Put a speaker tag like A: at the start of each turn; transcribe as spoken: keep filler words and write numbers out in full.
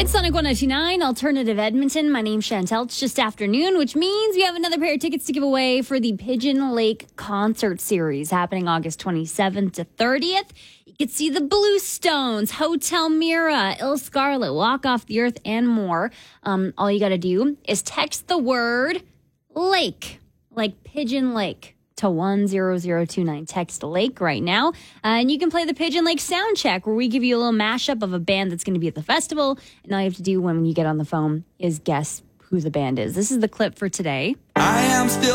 A: Sonic one ninety-nine, Alternative Edmonton. My name's Chantel. It's just afternoon, which means we have another pair of tickets to give away for the Pigeon Lake Concert Series happening August twenty-seventh to thirtieth. You can see the Bluestones, Hotel Mira, Il Scarlet, Walk Off the Earth, and more. Um, all you got to do is text the word lake, like Pigeon Lake, to one zero zero two nine. Text Lake right now. Uh, and you can play the Pigeon Lake sound check, where we give you a little mashup of a band that's going to be at the festival. And all you have to do when you get on the phone is guess who the band is. This is the clip for today.
B: I am still